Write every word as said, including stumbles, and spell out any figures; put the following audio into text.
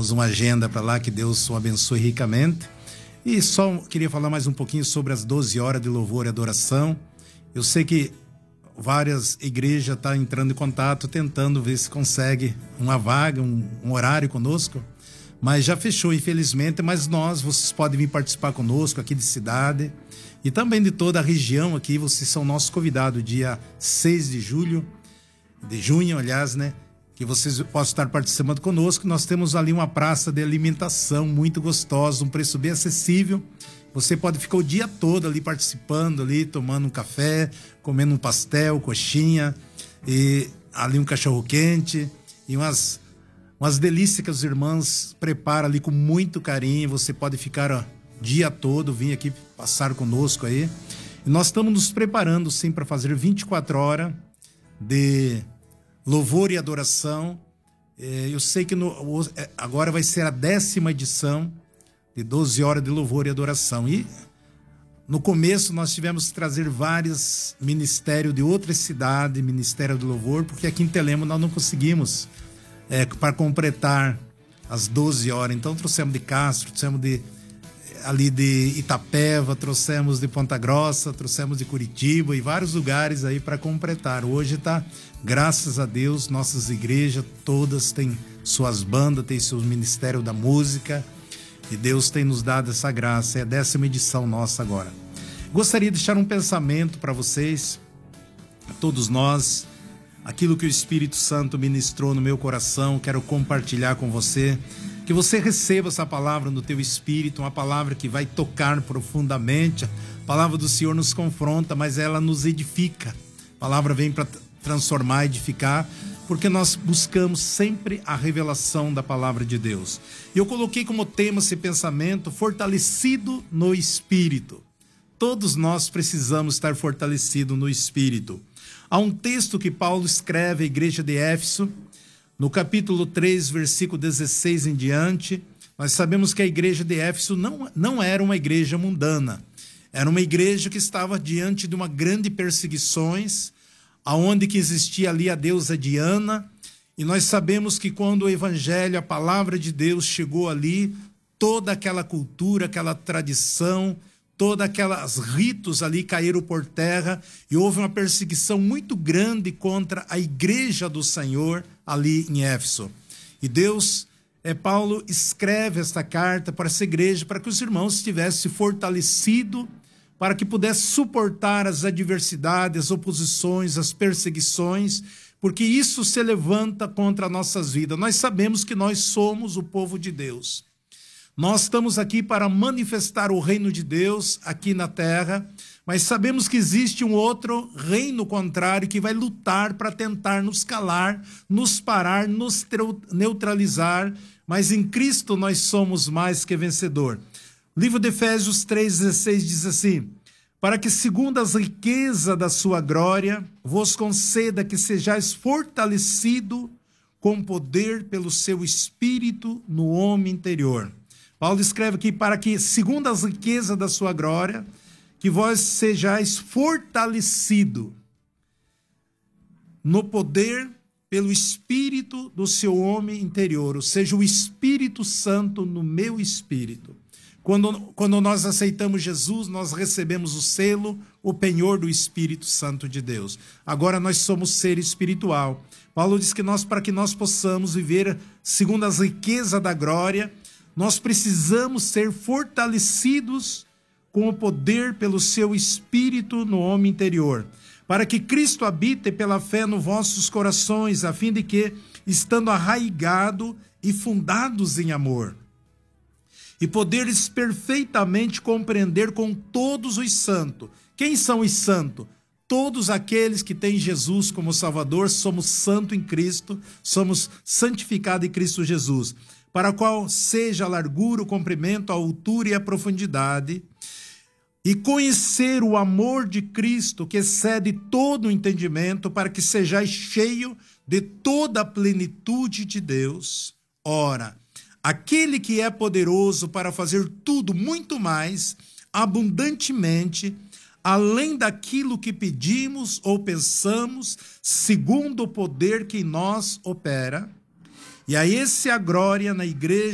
temos uma agenda para lá, que Deus o abençoe ricamente. E só queria falar mais um pouquinho sobre as doze horas de louvor e adoração. Eu sei que várias igrejas estão entrando em contato, tentando ver se consegue uma vaga, um, um horário conosco, mas já fechou, infelizmente. Mas nós, vocês podem vir participar conosco aqui de cidade e também de toda a região aqui. Vocês são nossos convidados, dia seis de julho, de junho, aliás, né? Que vocês possam estar participando conosco. Nós temos ali uma praça de alimentação muito gostosa, um preço bem acessível. Você pode ficar o dia todo ali participando, ali tomando um café, comendo um pastel, coxinha, e ali um cachorro-quente e umas, umas delícias que os irmãos preparam ali com muito carinho. Você pode ficar o dia todo, vir aqui passar conosco aí. E nós estamos nos preparando, sim, para fazer vinte e quatro horas de louvor e adoração. Eu sei que no, agora vai ser a décima edição de doze horas de louvor e adoração. E no começo nós tivemos que trazer vários ministérios de outras cidades, Ministério do Louvor, porque aqui em Telemo nós não conseguimos é, para completar as doze horas. Então trouxemos de Castro, trouxemos de, ali de Itapeva, trouxemos de Ponta Grossa, trouxemos de Curitiba e vários lugares aí para completar. Hoje está, graças a Deus, nossas igrejas todas têm suas bandas, têm seus ministérios da música, e Deus tem nos dado essa graça. É a décima edição nossa agora. Gostaria de deixar um pensamento para vocês, a todos nós, aquilo que o Espírito Santo ministrou no meu coração, quero compartilhar com você. Que você receba essa palavra no teu espírito, uma palavra que vai tocar profundamente. A palavra do Senhor nos confronta, mas ela nos edifica. A palavra vem para transformar, edificar, porque nós buscamos sempre a revelação da palavra de Deus. E eu coloquei como tema esse pensamento: fortalecido no espírito. Todos nós precisamos estar fortalecidos no espírito. Há um texto que Paulo escreve à igreja de Éfeso, no capítulo três, versículo dezesseis em diante. Nós sabemos que a igreja de Éfeso não, não era uma igreja mundana. Era uma igreja que estava diante de uma grande perseguições, aonde que existia ali a deusa Diana. E nós sabemos que quando o evangelho, a palavra de Deus chegou ali, toda aquela cultura, aquela tradição, todos aqueles ritos ali caíram por terra, e houve uma perseguição muito grande contra a igreja do Senhor ali em Éfeso. E Deus, é, Paulo escreve esta carta para essa igreja, para que os irmãos estivessem fortalecidos, para que pudessem suportar as adversidades, as oposições, as perseguições, porque isso se levanta contra nossas vidas. Nós sabemos que nós somos o povo de Deus. Nós estamos aqui para manifestar o reino de Deus aqui na terra, mas sabemos que existe um outro reino contrário que vai lutar para tentar nos calar, nos parar, nos neutralizar, mas em Cristo nós somos mais que vencedor. O livro de Efésios três, dezesseis diz assim: para que segundo as riquezas da sua glória vos conceda que sejais fortalecido com poder pelo seu Espírito no homem interior. Paulo escreve aqui: para que, segundo as riquezas da sua glória, que vós sejais fortalecido no poder pelo Espírito do seu homem interior, ou seja, o Espírito Santo no meu espírito. Quando, quando nós aceitamos Jesus, nós recebemos o selo, o penhor do Espírito Santo de Deus. Agora nós somos ser espiritual. Paulo diz que nós, para que nós possamos viver segundo as riquezas da glória, nós precisamos ser fortalecidos com o poder pelo seu Espírito no homem interior, para que Cristo habite pela fé nos vossos corações, a fim de que, estando arraigado e fundados em amor, e poderes perfeitamente compreender com todos os santos. Quem são os santos? Todos aqueles que têm Jesus como Salvador. Somos santos em Cristo, somos santificados em Cristo Jesus, para qual seja a largura, o comprimento, a altura e a profundidade, e conhecer o amor de Cristo, que excede todo o entendimento, para que sejais cheio de toda a plenitude de Deus. Ora, aquele que é poderoso para fazer tudo muito mais, abundantemente, além daquilo que pedimos ou pensamos, segundo o poder que em nós opera. E a esse a glória na igreja